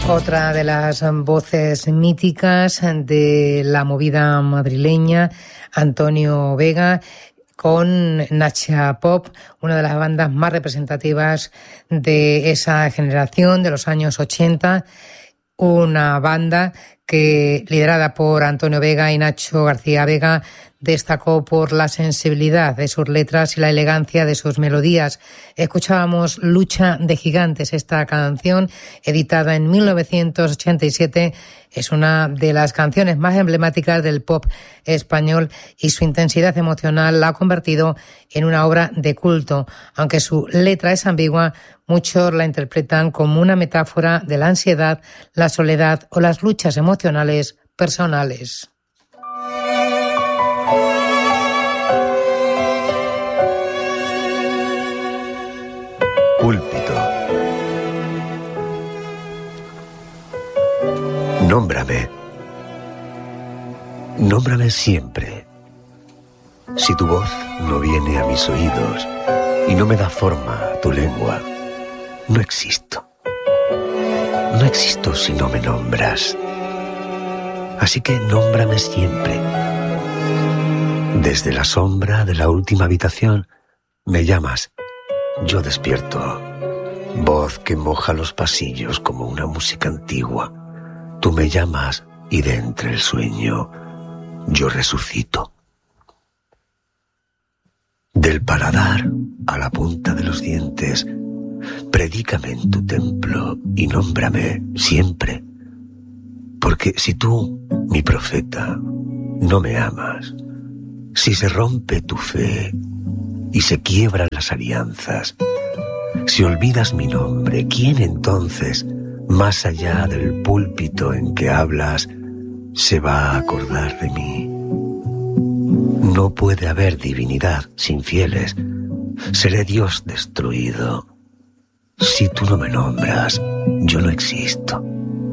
Otra de las voces míticas de la movida madrileña, Antonio Vega, con Nacha Pop, una de las bandas más representativas de esa generación de los años 80, una banda que, liderada por Antonio Vega y Nacho García Vega, destacó por la sensibilidad de sus letras y la elegancia de sus melodías. Escuchábamos Lucha de Gigantes, esta canción editada en 1987, es una de las canciones más emblemáticas del pop español y su intensidad emocional la ha convertido en una obra de culto. Aunque su letra es ambigua, muchos la interpretan como una metáfora de la ansiedad, la soledad o las luchas emocionales personales. Púlpito. Nómbrame. Nómbrame siempre. Si tu voz no viene a mis oídos y no me da forma tu lengua, no existo. No existo si no me nombras. Así que nómbrame siempre. Desde la sombra de la última habitación me llamas. Yo despierto, voz que moja los pasillos como una música antigua. Tú me llamas y de entre el sueño yo resucito. Del paladar a la punta de los dientes, predícame en tu templo y nómbrame siempre. Porque si tú, mi profeta, no me amas, si se rompe tu fe y se quiebran las alianzas, si olvidas mi nombre, ¿quién entonces, más allá del púlpito en que hablas, se va a acordar de mí? No puede haber divinidad sin fieles. Seré Dios destruido. Si tú no me nombras, yo no existo.